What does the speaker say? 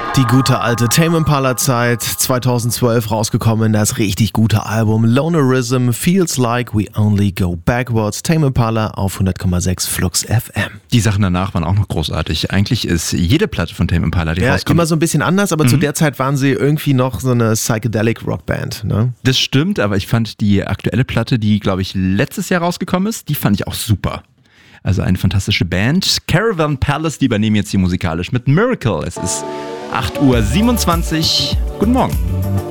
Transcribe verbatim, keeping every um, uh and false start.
Die gute alte Tame Impala Zeit, zweitausendzwölf rausgekommen, das richtig gute Album Lonerism, Feels Like We Only Go Backwards, Tame Impala auf hundert Komma sechs Flux F M. Die Sachen danach waren auch noch großartig. Eigentlich ist jede Platte von Tame Impala, die ja, rauskommt... immer so ein bisschen anders, aber mhm. zu der Zeit waren sie irgendwie noch so eine Psychedelic Rockband, ne? Das stimmt, aber ich fand die aktuelle Platte, die, glaube ich, letztes Jahr rausgekommen ist, die fand ich auch super. Also eine fantastische Band. Caravan Palace, die übernehmen jetzt hier musikalisch mit Miracle. Es ist acht Uhr siebenundzwanzig. Guten Morgen.